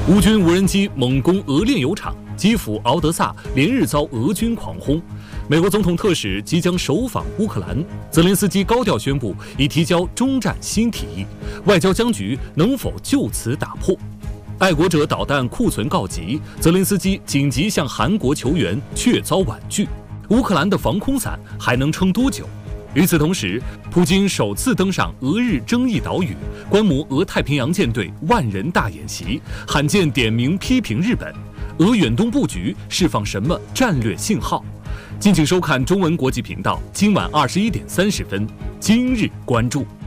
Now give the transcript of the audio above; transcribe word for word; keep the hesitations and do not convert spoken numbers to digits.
乌军无人机猛攻俄炼油厂，基辅敖德萨连日遭俄军狂轰。美国总统特使即将首访乌克兰，泽连斯基高调宣布已提交终战新提议，外交僵局能否就此打破？爱国者导弹库存告急，泽连斯基紧急向韩国求援，却遭婉拒。乌克兰的防空伞还能撑多久？与此同时，普京首次登上俄日争议岛屿，观摩俄太平洋舰队万人大演习，罕见点名批评日本。俄远东布局释放什么战略信号？敬请收看中文国际频道，今晚二十一点三十分，今日关注。